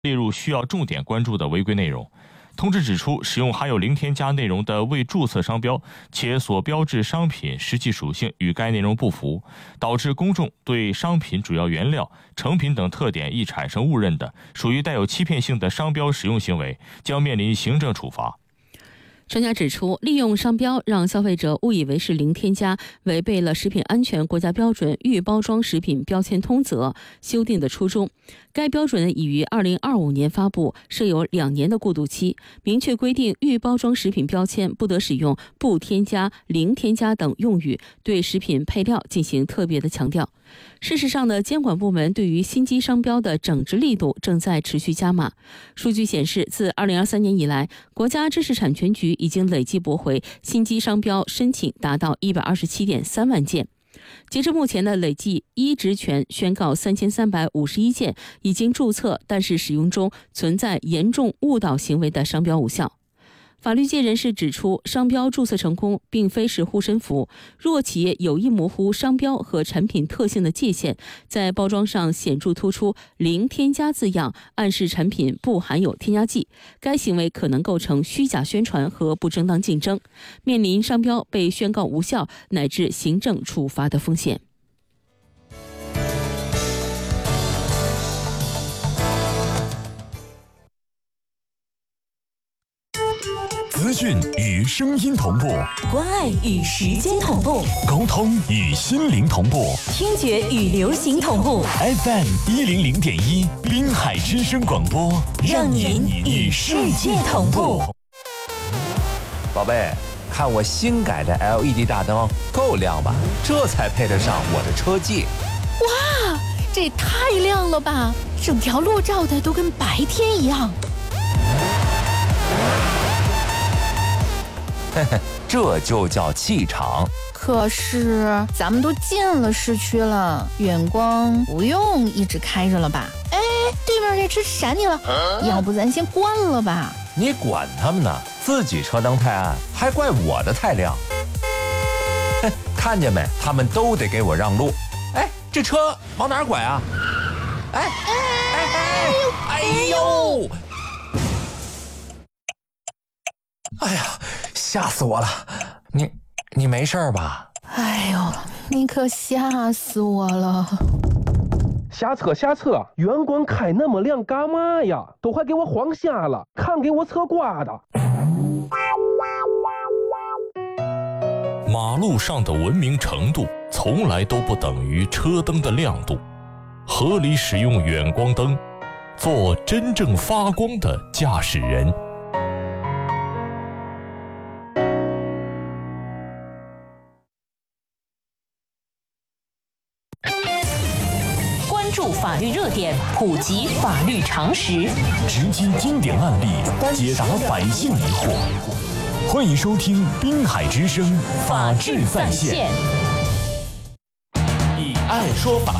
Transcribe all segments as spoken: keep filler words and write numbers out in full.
列入需要重点关注的违规内容。通知指出，使用含有零添加内容的未注册商标，且所标志商品实际属性与该内容不符，导致公众对商品主要原料、成品等特点易产生误认的，属于带有欺骗性的商标使用行为，将面临行政处罚。 专家指出，利用商标让消费者误以为是零添加，违背了食品安全国家标准预包装食品标签通则修订的初衷。该标准已于二零二五年发布，设有两年的过渡期，明确规定预包装食品标签不得使用不添加、零添加等用语，对食品配料进行特别的强调。事实上呢，监管部门对于新机商标的整治力度正在持续加码。数据显示，自二零二三年以来，国家知识产权局已经累计驳回新机商标申请达到一百二十七点三万件。截至目前的累计依职权宣告三千三百五十一件已经注册，但是使用中存在严重误导行为的商标无效。法律界人士指出，商标注册成功并非是护身符，若企业有意模糊商标和产品特性的界限，在包装上显著突出零添加字样，暗示产品不含有添加剂，该行为可能构成虚假宣传和不正当竞争，面临商标被宣告无效乃至行政处罚的风险。 资讯与声音同步， 关爱与时间同步， 沟通与心灵同步， 听觉与流行同步。 F M 一零零点一，滨海之声广播， 让您与世界同步。 宝贝，看我新改的 L E D 大灯，够亮吧？这才配得上我的车技。 哇，这也太亮了吧！整条路照的都跟白天一样。 嘿嘿，这就叫气场。 可是咱们都进了市区了，远光不用一直开着了吧？哎，对面这车闪你了，啊、要不咱先关了吧？ 你管他们呢，自己车灯太暗，还怪我的太亮。嘿，看见没？他们都得给我让路。哎，这车往哪儿拐啊？哎哎哎哎呦！哎呀，吓死我了！你你没事吧？ 哎呦，你可吓死我了！ 下车下车，远光开那么亮干嘛呀？都快给我晃瞎了，看给我车刮的。 马路上的文明程度从来都不等于车灯的亮度，合理使用远光灯，做真正发光的驾驶人。 法律热点，普及法律常识， 直击经典案例，解答百姓疑惑。欢迎收听滨海之声法治在线。 以案说法。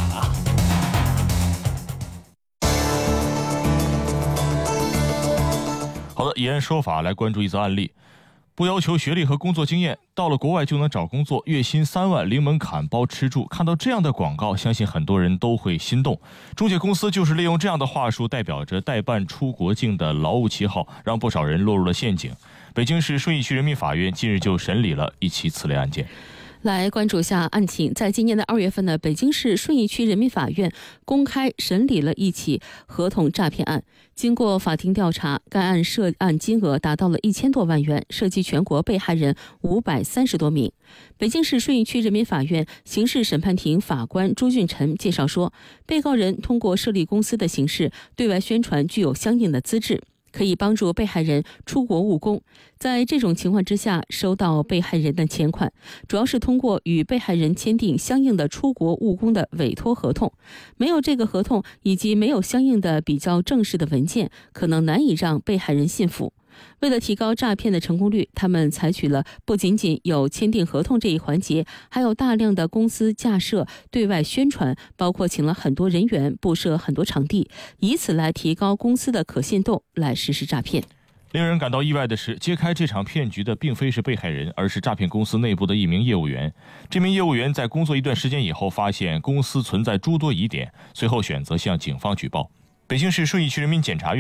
好的，以案说法来关注一则案例。不要求学历和工作经验，到了国外就能找工作，月薪三万，零门槛，包吃住。看到这样的广告，相信很多人都会心动。中介公司就是利用这样的话术，代表着代办出国境的劳务旗号，让不少人落入了陷阱。北京市顺义区人民法院近日就审理了一起此类案件。 来关注一下案情。在今年的二月份呢，北京市顺义区人民法院公开审理了一起合同诈骗案。经过法庭调查，该案涉案金额达到了一千多万元，涉及全国被害人五百三十多名。北京市顺义区人民法院刑事审判庭法官朱俊臣介绍说，被告人通过设立公司的形式对外宣传具有相应的资质，可以帮助被害人出国务工。在这种情况之下，收到被害人的钱款，主要是通过与被害人签订相应的出国务工的委托合同。没有这个合同以及没有相应的比较正式的文件，可能难以让被害人信服。为了提高诈骗的成功率，他们采取了不仅仅有签订合同这一环节，还有大量的公司架设、对外宣传，包括请了很多人员，布设很多场地，以此来提高公司的可信度，来实施诈骗。 令人感到意外的是，揭开这场骗局的并非是被害人，而是诈骗公司内部的一名业务员。这名业务员在工作一段时间以后，发现公司存在诸多疑点，随后选择向警方举报。 北京市顺义区人民检察院